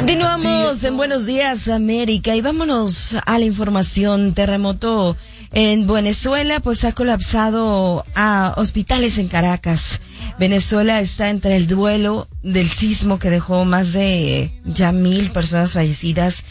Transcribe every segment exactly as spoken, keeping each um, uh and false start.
Continuamos en Buenos Días América y vámonos a la información. Terremoto en Venezuela pues ha colapsado a hospitales en Caracas. Venezuela está entre el duelo del sismo que dejó más de ya mil personas fallecidas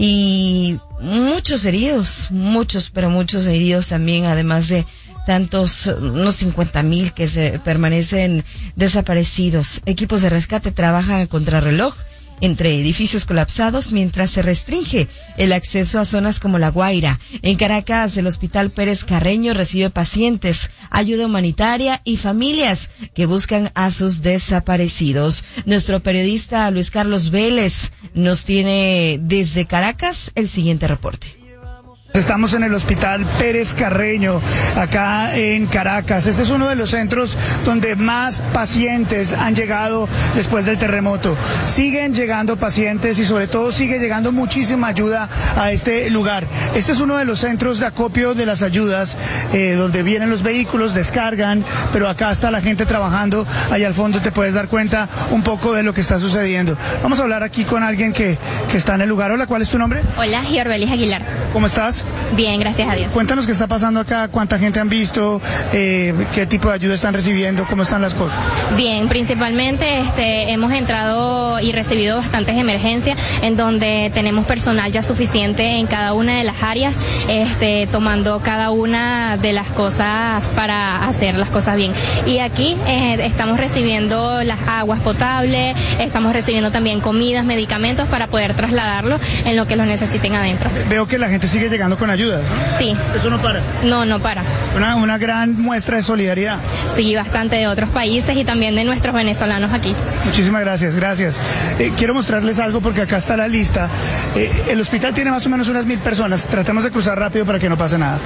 y muchos heridos, muchos, pero muchos heridos también, además de tantos, unos cincuenta mil que se permanecen desaparecidos. Equipos de rescate trabajan a contrarreloj entre edificios colapsados mientras se restringe el acceso a zonas como La Guaira. En Caracas, el Hospital Pérez Carreño recibe pacientes, ayuda humanitaria y familias que buscan a sus desaparecidos. Nuestro periodista Luis Carlos Vélez nos tiene desde Caracas el siguiente reporte. Estamos en el Hospital Pérez Carreño, acá en Caracas. Este es uno de los centros donde más pacientes han llegado después del terremoto. Siguen llegando pacientes y sobre todo sigue llegando muchísima ayuda a este lugar. Este es uno de los centros de acopio de las ayudas, eh, donde vienen los vehículos, descargan, pero acá está la gente trabajando. Allá al fondo te puedes dar cuenta un poco de lo que está sucediendo. Vamos a hablar aquí con alguien que, que está en el lugar. Hola, ¿cuál es tu nombre? Hola, Giorbelis Aguilar. ¿Cómo estás? Bien, gracias a Dios. Cuéntanos qué está pasando acá, cuánta gente han visto, eh, qué tipo de ayuda están recibiendo, cómo están las cosas. Bien, principalmente este, hemos entrado y recibido bastantes emergencias en donde tenemos personal ya suficiente en cada una de las áreas, este, tomando cada una de las cosas para hacer las cosas bien. Y aquí eh, estamos recibiendo las aguas potables, estamos recibiendo también comidas, medicamentos para poder trasladarlos en lo que los necesiten adentro. Veo que la gente sigue llegando con ayuda. Sí. ¿Eso no para? No, no para. Una, una gran muestra de solidaridad. Sí, bastante de otros países y también de nuestros venezolanos aquí. Muchísimas gracias, gracias. Eh, quiero mostrarles algo porque acá está la lista. Eh, el hospital tiene más o menos unas mil personas. Tratemos de cruzar rápido para que no pase nada.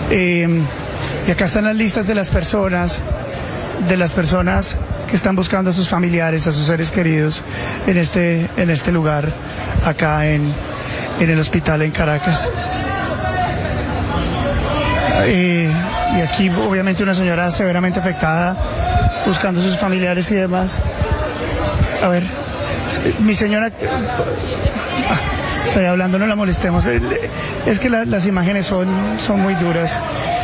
Eh, y acá están las listas de las personas, de las personas que están buscando a sus familiares, a sus seres queridos en este, en este lugar, acá en, en el hospital en Caracas. Eh, y aquí obviamente una señora severamente afectada buscando a sus familiares y demás. A ver, mi señora, ah, estoy hablando, no la molestemos. Es que la, las imágenes son, son muy duras.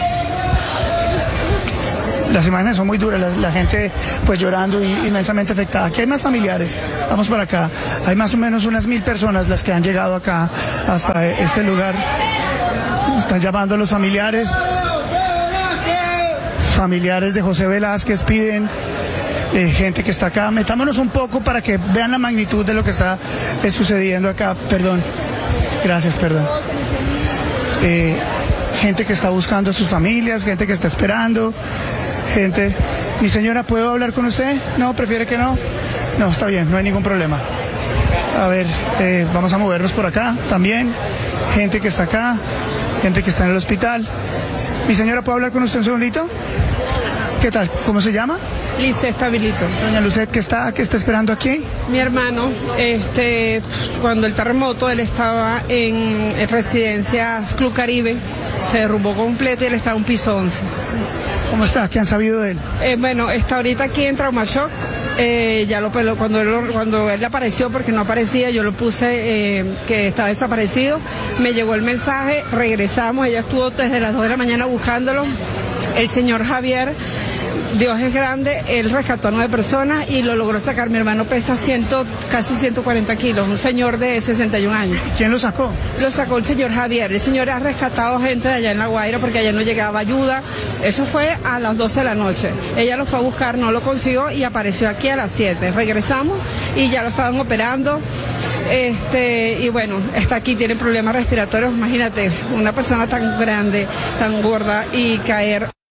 Las imágenes son muy duras, la, la gente pues llorando y inmensamente afectada. Aquí hay más familiares, vamos por acá. Hay más o menos unas mil personas las que han llegado acá hasta este lugar. Están llamando a los familiares. Familiares de José Velázquez piden, eh, gente que está acá. Metámonos un poco para que vean la magnitud de lo que está eh, sucediendo acá. Perdón. Gracias, perdón. Eh, gente que está buscando a sus familias, gente que está esperando, gente... Mi señora, ¿puedo hablar con usted? No, ¿prefiere que no? No, está bien, no hay ningún problema. A ver, eh, vamos a movernos por acá también. Gente que está acá, gente que está en el hospital. Mi señora, ¿puedo hablar con usted un segundito? ¿Qué tal? ¿Cómo se llama? Lisset Tabilito. Doña Lucet, ¿qué está, qué está esperando aquí? Mi hermano, este, cuando el terremoto, él estaba en, en residencias Club Caribe, se derrumbó completo y él estaba en un piso once. ¿Cómo está? ¿Qué han sabido de él? Eh, bueno, está ahorita aquí en Trauma Shock. Eh, ya lo peló cuando él, cuando él apareció, porque no aparecía, yo lo puse eh, que estaba desaparecido. Me llegó el mensaje, regresamos, ella estuvo desde las dos de la mañana buscándolo. El señor Javier, Dios es grande, él rescató a nueve personas y lo logró sacar. Mi hermano pesa ciento, casi ciento cuarenta kilos, un señor de sesenta y un años. ¿Quién lo sacó? Lo sacó el señor Javier. El señor ha rescatado gente de allá en La Guaira porque allá no llegaba ayuda. Eso fue a las doce de la noche. Ella lo fue a buscar, no lo consiguió y apareció aquí a las siete. Regresamos y ya lo estaban operando. Este, y bueno, está aquí, tiene problemas respiratorios. Imagínate, una persona tan grande, tan gorda y caer.